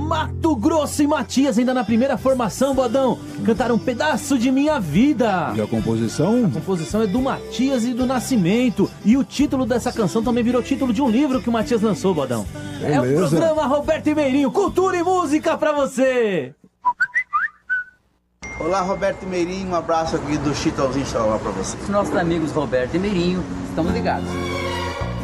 Mato Grosso e Matias, ainda na primeira formação, Bodão, cantaram Um Pedaço de Minha Vida. E a composição? A composição é do Matias e do Nascimento. E o título dessa canção também virou título de um livro que o Matias lançou, Bodão. Beleza. É o programa Roberto e Meirinho, cultura e música pra você. Olá, Roberto e Meirinho, um abraço aqui do Chitãozinho Chororó pra você. Nossos amigos Roberto e Meirinho, estamos ligados.